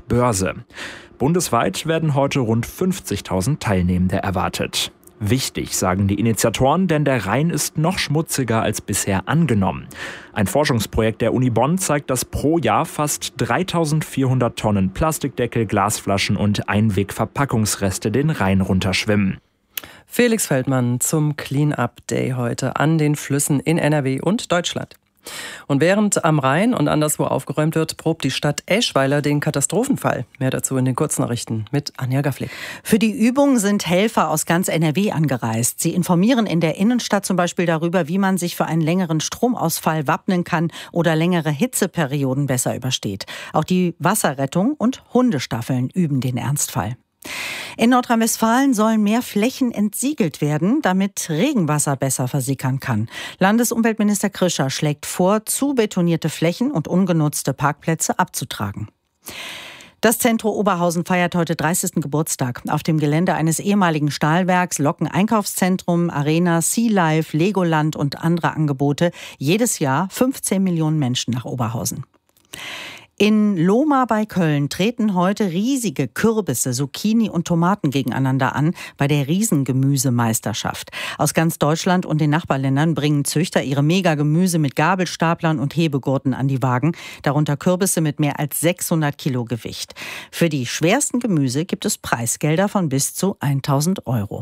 Börse. Bundesweit werden heute rund 50.000 Teilnehmende erwartet. Wichtig, sagen die Initiatoren, denn der Rhein ist noch schmutziger als bisher angenommen. Ein Forschungsprojekt der Uni Bonn zeigt, dass pro Jahr fast 3.400 Tonnen Plastikdeckel, Glasflaschen und Einwegverpackungsreste den Rhein runterschwimmen. Felix Feldmann zum Clean-Up Day heute an den Flüssen in NRW und Deutschland. Und während am Rhein und anderswo aufgeräumt wird, probt die Stadt Eschweiler den Katastrophenfall. Mehr dazu in den Kurznachrichten mit Anja Gafflik. Für die Übung sind Helfer aus ganz NRW angereist. Sie informieren in der Innenstadt zum Beispiel darüber, wie man sich für einen längeren Stromausfall wappnen kann oder längere Hitzeperioden besser übersteht. Auch die Wasserrettung und Hundestaffeln üben den Ernstfall. In Nordrhein-Westfalen sollen mehr Flächen entsiegelt werden, damit Regenwasser besser versickern kann. Landesumweltminister Krischer schlägt vor, zu betonierte Flächen und ungenutzte Parkplätze abzutragen. Das Zentro Oberhausen feiert heute 30. Geburtstag. Auf dem Gelände eines ehemaligen Stahlwerks locken Einkaufszentrum, Arena, Sea Life, Legoland und andere Angebote jedes Jahr 15 Millionen Menschen nach Oberhausen. In Lohmar bei Köln treten heute riesige Kürbisse, Zucchini und Tomaten gegeneinander an bei der Riesengemüsemeisterschaft. Aus ganz Deutschland und den Nachbarländern bringen Züchter ihre Megagemüse mit Gabelstaplern und Hebegurten an die Wagen, darunter Kürbisse mit mehr als 600 Kilo Gewicht. Für die schwersten Gemüse gibt es Preisgelder von bis zu 1.000 €.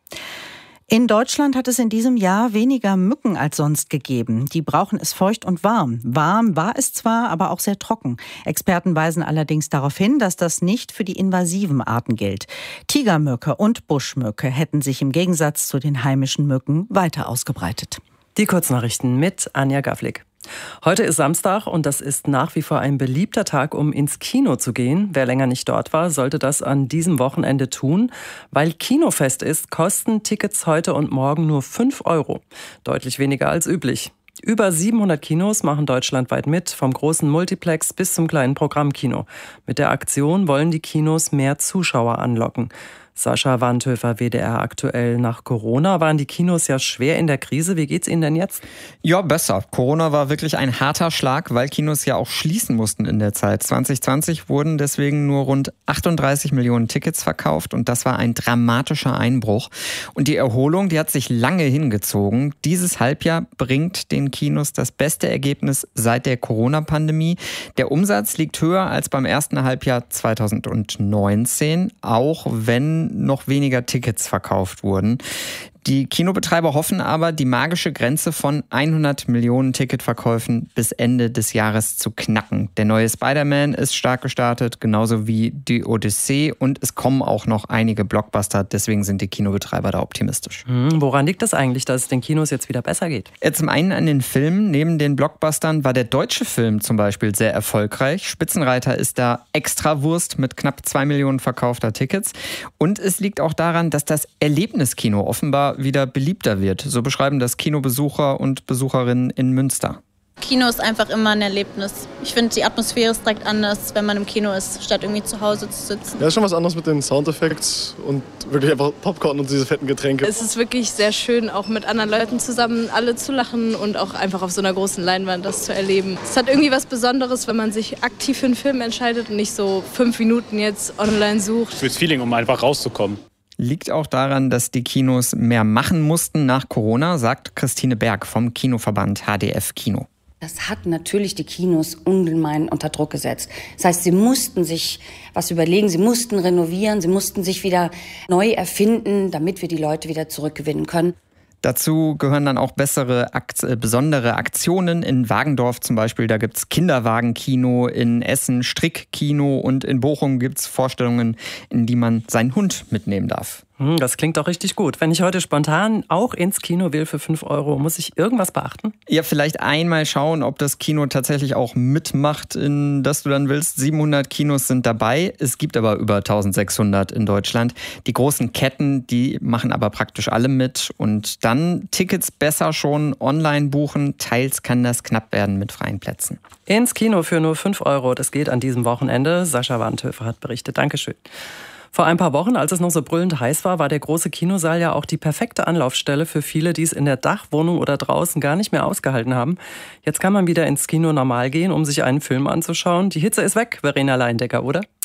In Deutschland hat es in diesem Jahr weniger Mücken als sonst gegeben. Die brauchen es feucht und warm. Warm war es zwar, aber auch sehr trocken. Experten weisen allerdings darauf hin, dass das nicht für die invasiven Arten gilt. Tigermücke und Buschmücke hätten sich im Gegensatz zu den heimischen Mücken weiter ausgebreitet. Die Kurznachrichten mit Anja Gafflik. Heute ist Samstag und das ist nach wie vor ein beliebter Tag, um ins Kino zu gehen. Wer länger nicht dort war, sollte das an diesem Wochenende tun. Weil Kinofest ist, kosten Tickets heute und morgen nur 5 €. Deutlich weniger als üblich. Über 700 Kinos machen deutschlandweit mit, vom großen Multiplex bis zum kleinen Programmkino. Mit der Aktion wollen die Kinos mehr Zuschauer anlocken. Sascha Wandhöfer, WDR aktuell. Nach Corona waren die Kinos ja schwer in der Krise. Wie geht's Ihnen denn jetzt? Ja, besser. Corona war wirklich ein harter Schlag, weil Kinos ja auch schließen mussten in der Zeit. 2020 wurden deswegen nur rund 38 Millionen Tickets verkauft und das war ein dramatischer Einbruch. Und die Erholung, die hat sich lange hingezogen. Dieses Halbjahr bringt den Kinos das beste Ergebnis seit der Corona-Pandemie. Der Umsatz liegt höher als beim ersten Halbjahr 2019, auch wenn noch weniger Tickets verkauft wurden. Die Kinobetreiber hoffen aber, die magische Grenze von 100 Millionen Ticketverkäufen bis Ende des Jahres zu knacken. Der neue Spider-Man ist stark gestartet, genauso wie die Odyssee und es kommen auch noch einige Blockbuster, deswegen sind die Kinobetreiber da optimistisch. Woran liegt das eigentlich, dass es den Kinos jetzt wieder besser geht? Zum einen an den Filmen. Neben den Blockbustern war der deutsche Film zum Beispiel sehr erfolgreich. Spitzenreiter ist da Extrawurst mit knapp 2 Millionen verkaufter Tickets. Und es liegt auch daran, dass das Erlebniskino offenbar wieder beliebter wird. So beschreiben das Kinobesucher und Besucherinnen in Münster. Kino ist einfach immer ein Erlebnis. Ich finde, die Atmosphäre ist direkt anders, wenn man im Kino ist, statt irgendwie zu Hause zu sitzen. Ja, ist schon was anderes mit den Soundeffekts und wirklich einfach Popcorn und diese fetten Getränke. Es ist wirklich sehr schön, auch mit anderen Leuten zusammen alle zu lachen und auch einfach auf so einer großen Leinwand das zu erleben. Es hat irgendwie was Besonderes, wenn man sich aktiv für einen Film entscheidet und nicht so 5 Minuten jetzt online sucht. Fürs Feeling, um einfach rauszukommen. Liegt auch daran, dass die Kinos mehr machen mussten nach Corona, sagt Christine Berg vom Kinoverband HDF Kino. Das hat natürlich die Kinos ungemein unter Druck gesetzt. Das heißt, sie mussten sich was überlegen, sie mussten renovieren, sie mussten sich wieder neu erfinden, damit wir die Leute wieder zurückgewinnen können. Dazu gehören dann auch besondere Aktionen in Wagendorf zum Beispiel. Da gibt's Kinderwagenkino, in Essen Strickkino und in Bochum gibt's Vorstellungen, in die man seinen Hund mitnehmen darf. Das klingt doch richtig gut. Wenn ich heute spontan auch ins Kino will für 5 €, muss ich irgendwas beachten? Ja, vielleicht einmal schauen, ob das Kino tatsächlich auch mitmacht, in das du dann willst. 700 Kinos sind dabei. Es gibt aber über 1600 in Deutschland. Die großen Ketten, die machen aber praktisch alle mit. Und dann Tickets besser schon online buchen. Teils kann das knapp werden mit freien Plätzen. Ins Kino für nur 5 €. Das geht an diesem Wochenende. Sascha Wandhöfer hat berichtet. Dankeschön. Vor ein paar Wochen, als es noch so brüllend heiß war, war der große Kinosaal ja auch die perfekte Anlaufstelle für viele, die es in der Dachwohnung oder draußen gar nicht mehr ausgehalten haben. Jetzt kann man wieder ins Kino normal gehen, um sich einen Film anzuschauen. Die Hitze ist weg, Verena Leindecker, oder?